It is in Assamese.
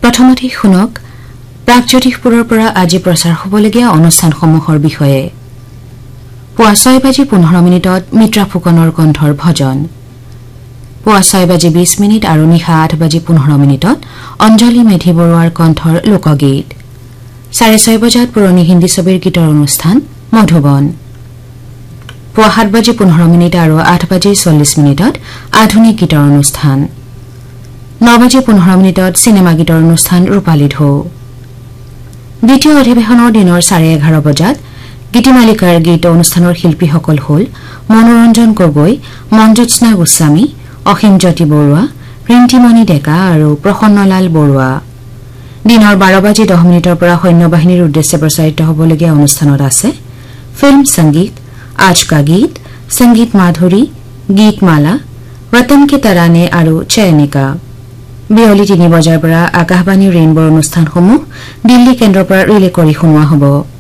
প্ৰথমতে শুনক প্ৰাগজ্যোতিষপুৰৰ পৰা আজি প্ৰচাৰ হ'বলগীয়া অনুষ্ঠানসমূহৰ বিষয়ে। পুৱা 6:15 মিত্ৰা ফুকনৰ কণ্ঠৰ ভজন, পুৱা 6:20 আৰু নিশা 8:15 অঞ্জলি মেধি বৰুৱাৰ কণ্ঠৰ লোকগীত। 6:30 বজাত পুৰণি হিন্দী ছবিৰ গীতৰ অনুষ্ঠান মধুবন। পুৱা 7:15 আৰু 8:40 আধুনিক গীতৰ অনুষ্ঠান। 9:15 চিনেমা গীতৰ অনুষ্ঠান ৰূপালী ঢৌ। দ্বিতীয় অধিৱেশনৰ দিনৰ 11:30 বজাত গীতিমালিকাৰ গীত অনুষ্ঠানৰ শিল্পীসকল হ'ল মনোৰঞ্জন গগৈ, মঞ্জোৎস্না গোস্বামী, অসীম জ্যোতি বৰুৱা, ৰিন্টিমণি ডেকা আৰু প্ৰসন্নলাল বৰুৱা। দিনৰ 12:10 পৰা সৈন্যবাহিনীৰ উদ্দেশ্যে প্ৰচাৰিত হ'বলগীয়া অনুষ্ঠানত আছে ফিল্ম সংগীত, আজ কা গীত, সংগীত মাধুৰী, গীতমালা, ৰতন কি তৰানে আৰু চয়নিকা। বিয়লি 3 বজাৰ পৰা আকাশবাণী ৰেইনব'ৰ অনুষ্ঠানসমূহ দিল্লী কেন্দ্ৰৰ পৰা ৰিলে কৰি শুনোৱা হ'ব।